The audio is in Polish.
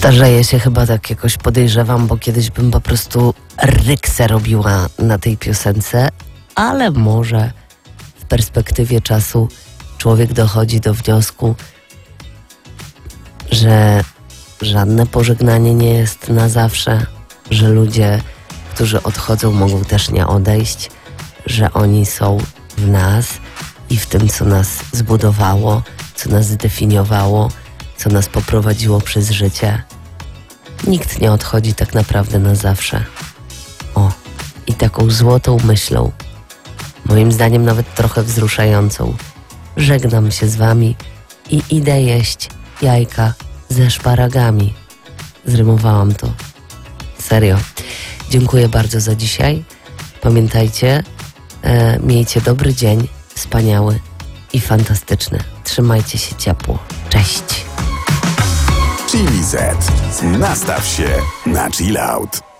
Starzeję się chyba tak jakoś, podejrzewam, bo kiedyś bym po prostu ryksę robiła na tej piosence, ale może w perspektywie czasu człowiek dochodzi do wniosku, że żadne pożegnanie nie jest na zawsze, że ludzie, którzy odchodzą, mogą też nie odejść, że oni są w nas i w tym, co nas zbudowało, co nas zdefiniowało, co nas poprowadziło przez życie. Nikt nie odchodzi tak naprawdę na zawsze. O, i taką złotą myślą, moim zdaniem nawet trochę wzruszającą, żegnam się z wami i idę jeść jajka ze szparagami. Zrymowałam to. Serio. Dziękuję bardzo za dzisiaj. Pamiętajcie, miejcie dobry dzień, wspaniały i fantastyczny. Trzymajcie się ciepło. Cześć. Chili Z. Nastaw się na chill out.